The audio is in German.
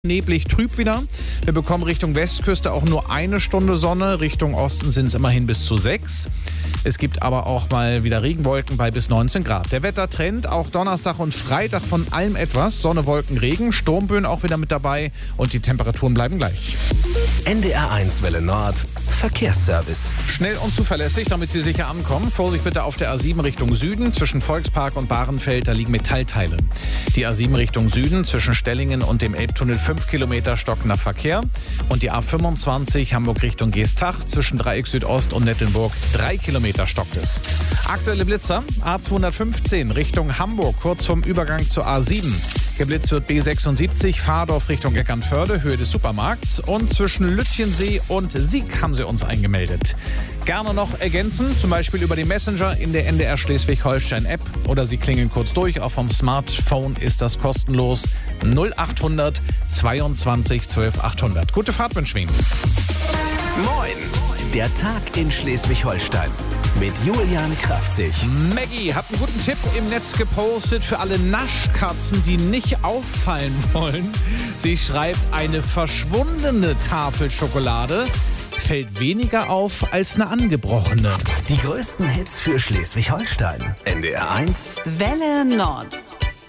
Neblig trüb wieder. Wir bekommen Richtung Westküste auch nur eine Stunde Sonne. Richtung Osten sind es immerhin bis zu 6. Es gibt aber auch mal wieder Regenwolken bei bis 19 Grad. Der Wettertrend auch Donnerstag und Freitag von allem etwas. Sonne, Wolken, Regen, Sturmböen auch wieder mit dabei und die Temperaturen bleiben gleich. NDR1 Welle Nord. Verkehrsservice. Schnell und zuverlässig, damit Sie sicher ankommen. Vorsicht bitte auf der A7 Richtung Süden. Zwischen Volkspark und Bahrenfeld, da liegen Metallteile. Die A7 Richtung Süden zwischen Stellingen und dem Elbtunnel 5 Kilometer stockender Verkehr. Und die A25 Hamburg Richtung Geestach zwischen Dreieck Südost und Nettelnburg 3 Kilometer stockt es. Aktuelle Blitzer A215 Richtung Hamburg, kurz vorm Übergang zur A7. Geblitzt wird B76 Fahrdorf Richtung Eckernförde, Höhe des Supermarkts. Und zwischen Lütjensee und Sieg haben sie uns eingemeldet. Gerne noch ergänzen, zum Beispiel über den Messenger in der NDR Schleswig-Holstein-App. Oder Sie klingeln kurz durch, auch vom Smartphone ist das kostenlos. 0800 22 12 800. Gute Fahrt wünschen wir Ihnen. Moin! Der Tag in Schleswig-Holstein mit Julian Kraftzig. Maggie hat einen guten Tipp im Netz gepostet für alle Naschkatzen, die nicht auffallen wollen. Sie schreibt, eine verschwundene Tafel Schokolade fällt weniger auf als eine angebrochene. Die größten Hits für Schleswig-Holstein. NDR1 Welle Nord.